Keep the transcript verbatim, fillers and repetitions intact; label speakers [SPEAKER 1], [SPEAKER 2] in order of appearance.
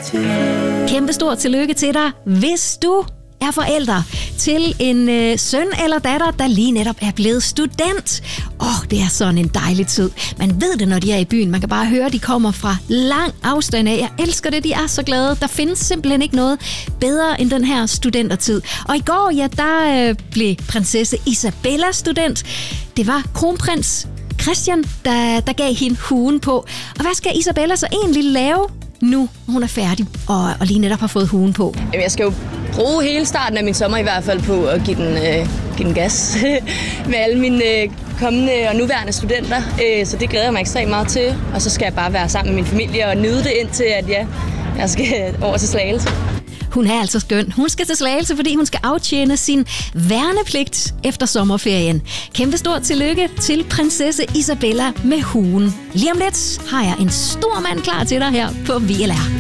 [SPEAKER 1] Kæmpe stort tillykke til dig, hvis du er forældre til en øh, søn eller datter, der lige netop er blevet student. Åh, oh, det er sådan en dejlig tid. Man ved det, når de er i byen. Man kan bare høre, at de kommer fra lang afstand af. Jeg elsker det, de er så glade. Der findes simpelthen ikke noget bedre end den her studentertid. Og i går, ja, der øh, blev prinsesse Isabella student. Det var kronprins Christian, der, der gav hende huen på. Og hvad skal Isabella så egentlig lave nu, hun er færdig og, og lige netop har fået huen på?
[SPEAKER 2] Jamen, jeg skal jo bruge hele starten af min sommer i hvert fald på at give den, øh, give den gas med alle mine øh, kommende og nuværende studenter. Øh, så det glæder jeg mig ekstremt meget til. Og så skal jeg bare være sammen med min familie og nyde det indtil, at ja, jeg skal over til Slagelse.
[SPEAKER 1] Hun er altså skøn. Hun skal til Slagelse, fordi hun skal aftjene sin værnepligt efter sommerferien. Kæmpe stort tillykke til prinsesse Isabella med huen. Lige om lidt har jeg en stor mand klar til dig her på V L R.